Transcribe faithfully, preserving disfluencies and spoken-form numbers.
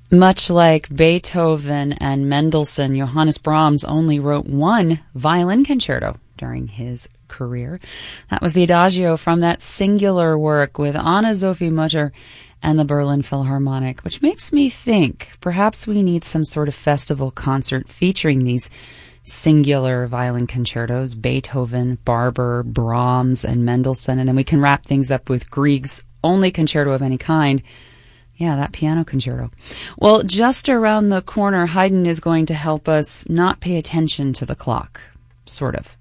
Much like Beethoven and Mendelssohn, Johannes Brahms only wrote one violin concerto during his career. That was the Adagio from that singular work with Anna-Sophie Mutter and the Berlin Philharmonic, which makes me think perhaps we need some sort of festival concert featuring these singular violin concertos, Beethoven, Barber, Brahms, and Mendelssohn, and then we can wrap things up with Grieg's only concerto of any kind. Yeah, that piano concerto. Well, just around the corner, Haydn is going to help us not pay attention to the clock. Sort of.